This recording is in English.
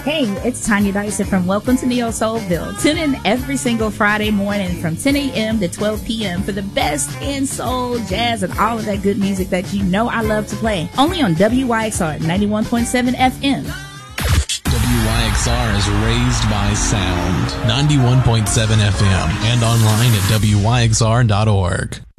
Hey, it's Tanya Dyson from Welcome to Neo Soulville. Tune in every single Friday morning from 10 a.m. to 12 p.m. for the best in soul, jazz, and all of that good music that you know I love to play. Only on WYXR 91.7 FM. WYXR is raised by sound. 91.7 FM and online at WYXR.org.